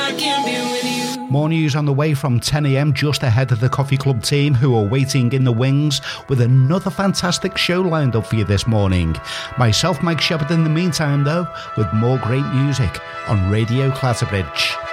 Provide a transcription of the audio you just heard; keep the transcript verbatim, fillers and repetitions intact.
I can be with you. More news on the way from ten a m just ahead of the Coffee Club team, who are waiting in the wings with another fantastic show lined up for you this morning. Myself, Mike Shepherd, in the meantime, though, with more great music on Radio Clatterbridge.